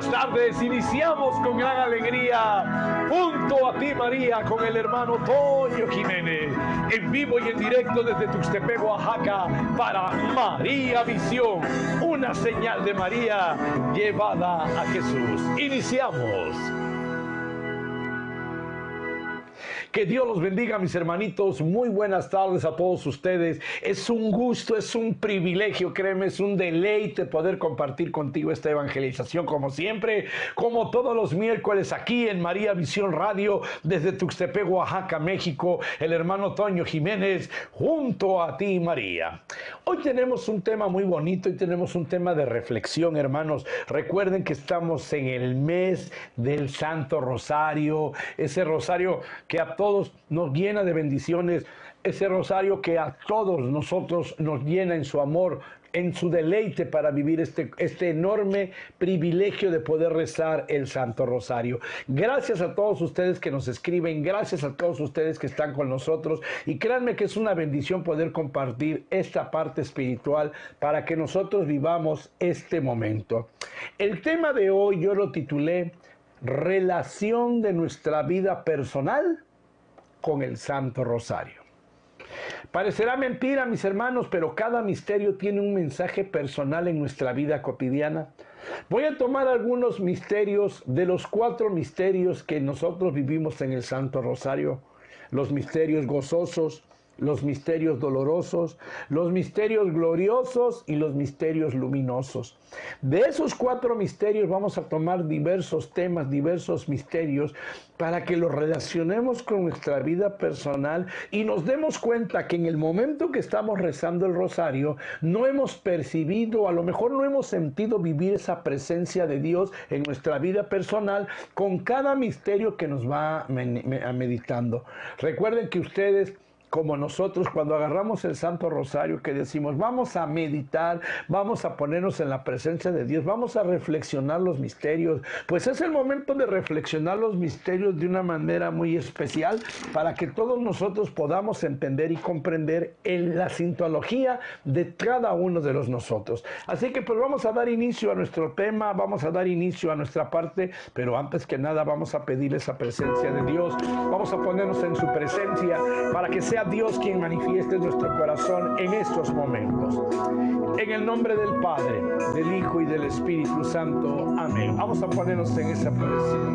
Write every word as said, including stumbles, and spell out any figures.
buenas tardes. Iniciamos con gran alegría, junto a ti, María, con el hermano Toño Jiménez, en vivo y en directo desde Tuxtepec, Oaxaca, para María Visión, una señal de María llevada a Jesús. Iniciamos. Que Dios los bendiga, mis hermanitos. Muy buenas tardes a todos ustedes. Es un gusto, es un privilegio, créeme, es un deleite poder compartir contigo esta evangelización, como siempre, como todos los miércoles aquí en María Visión Radio, desde Tuxtepec, Oaxaca, México, el hermano Toño Jiménez, junto a ti, María. Hoy tenemos un tema muy bonito y tenemos un tema de reflexión, hermanos. Recuerden que estamos en el mes del Santo Rosario, ese rosario que a todos nos llena de bendiciones, ese rosario que a todos nosotros nos llena en su amor, en su deleite para vivir este, este enorme privilegio de poder rezar el Santo Rosario. Gracias a todos ustedes que nos escriben, gracias a todos ustedes que están con nosotros, y créanme que es una bendición poder compartir esta parte espiritual para que nosotros vivamos este momento. El tema de hoy yo lo titulé Relación de nuestra vida personal con el Santo Rosario. Parecerá mentira, mis hermanos, pero cada misterio tiene un mensaje personal en nuestra vida cotidiana. Voy a tomar algunos misterios de los cuatro misterios que nosotros vivimos en el Santo Rosario. Los misterios gozosos, los misterios dolorosos, los misterios gloriosos y los misterios luminosos. De esos cuatro misterios vamos a tomar diversos temas, diversos misterios, para que los relacionemos con nuestra vida personal y nos demos cuenta que en el momento que estamos rezando el rosario, no hemos percibido, a lo mejor no hemos sentido vivir esa presencia de Dios en nuestra vida personal con cada misterio que nos va meditando. Recuerden que ustedes, como nosotros, cuando agarramos el Santo Rosario, que decimos, vamos a meditar, vamos a ponernos en la presencia de Dios, vamos a reflexionar los misterios, pues es el momento de reflexionar los misterios de una manera muy especial para que todos nosotros podamos entender y comprender en la sintología de cada uno de los nosotros. Así que pues vamos a dar inicio a nuestro tema, vamos a dar inicio a nuestra parte, pero antes que nada vamos a pedir esa presencia de Dios, vamos a ponernos en su presencia para que sea Dios quien manifieste nuestro corazón en estos momentos. En el nombre del Padre, del Hijo y del Espíritu Santo. Amén. Vamos a ponernos en esa presencia.